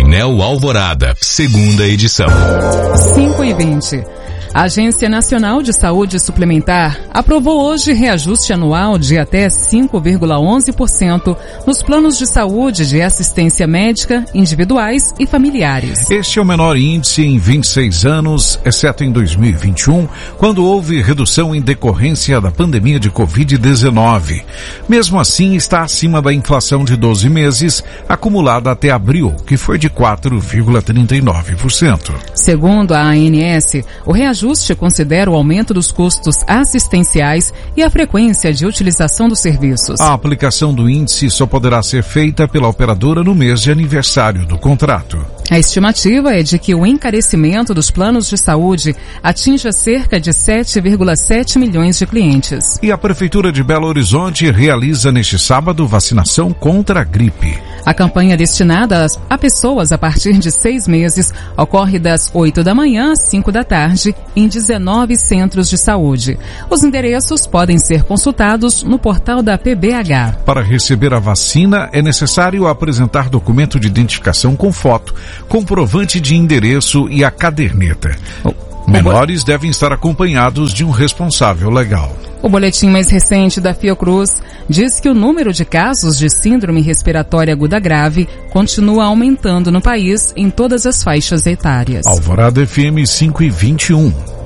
Painel Alvorada, segunda edição. 5h20. A Agência Nacional de Saúde Suplementar aprovou hoje reajuste anual de até 5,11% nos planos de saúde de assistência médica, individuais e familiares. Este é o menor índice em 26 anos, exceto em 2021, quando houve redução em decorrência da pandemia de Covid-19. Mesmo assim, está acima da inflação de 12 meses, acumulada até abril, que foi de 4,39%. Segundo a ANS, o reajuste considera o aumento dos custos assistenciais e a frequência de utilização dos serviços. A aplicação do índice só poderá ser feita pela operadora no mês de aniversário do contrato. A estimativa é de que o encarecimento dos planos de saúde atinja cerca de 7,7 milhões de clientes. E a Prefeitura de Belo Horizonte realiza neste sábado vacinação contra a gripe. A campanha destinada a pessoas a partir de 6 meses ocorre das 8 da manhã às 5 da tarde em 19 centros de saúde. Os endereços podem ser consultados no portal da PBH. Para receber a vacina, é necessário apresentar documento de identificação com foto, comprovante de endereço e a caderneta. Menores devem estar acompanhados de um responsável legal. O boletim mais recente da Fiocruz diz que o número de casos de síndrome respiratória aguda grave continua aumentando no país em todas as faixas etárias. Alvorada FM 5h21.